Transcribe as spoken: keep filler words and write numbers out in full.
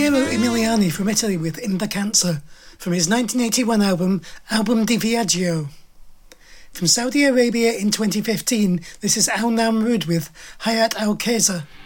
Piero Emiliani from Italy with In the Cancer from his nineteen eighty-one album Album di Viaggio. From Saudi Arabia in twenty fifteen, this is Al Namrud with Hayat Al Keza.